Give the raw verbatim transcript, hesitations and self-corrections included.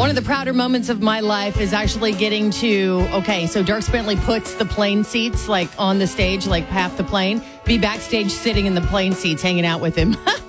One of the prouder moments of my life is actually getting to, okay, so Dierks Bentley puts the plane seats like on the stage, like half the plane, be backstage sitting in the plane seats hanging out with him.